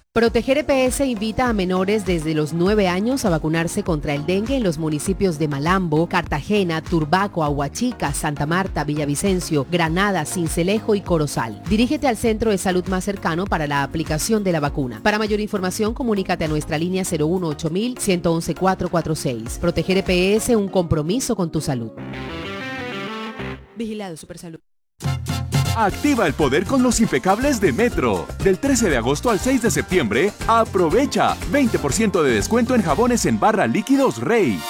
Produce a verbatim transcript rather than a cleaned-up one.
Proteger E P S invita a menores desde los nueve años a vacunarse contra el dengue en los municipios de Malambo, Cartagena, Turbaco, Aguachica, Santa Marta, Villavicencio, Granada, Sincelejo y Corozal. Dirígete al centro de salud más cercano para la aplicación de la vacuna. Para mayor información, comunícate a nuestra línea cero uno ocho mil, uno uno uno, cuatro cuatro seis. Proteger E P S, un compromiso con tu salud. Vigilado Supersalud. Activa el poder con los impecables de Metro. Del trece de agosto al seis de septiembre, aprovecha veinte por ciento de descuento en jabones en barra líquidos Rey.